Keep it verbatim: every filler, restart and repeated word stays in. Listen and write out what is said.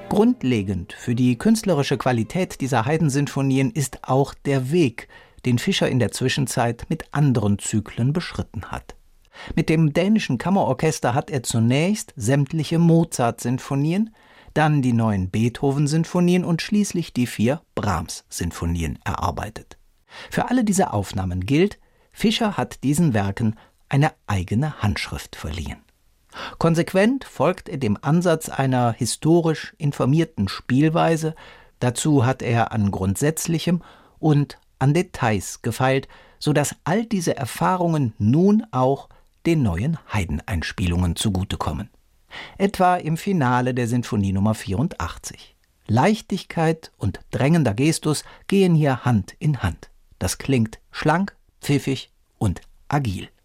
Grundlegend für die künstlerische Qualität dieser Haydn-Sinfonien ist auch der Weg, den Fischer in der Zwischenzeit mit anderen Zyklen beschritten hat. Mit dem dänischen Kammerorchester hat er zunächst sämtliche Mozart-Sinfonien, dann die neun Beethoven-Sinfonien und schließlich die vier Brahms-Sinfonien erarbeitet. Für alle diese Aufnahmen gilt, Fischer hat diesen Werken eine eigene Handschrift verliehen. Konsequent folgt er dem Ansatz einer historisch informierten Spielweise. Dazu hat er an Grundsätzlichem und an Details gefeilt, sodass all diese Erfahrungen nun auch den neuen Haydn-Einspielungen zugutekommen. Etwa im Finale der Sinfonie Nummer vierundachtzig. Leichtigkeit und drängender Gestus gehen hier Hand in Hand. Das klingt schlank, pfiffig und agil.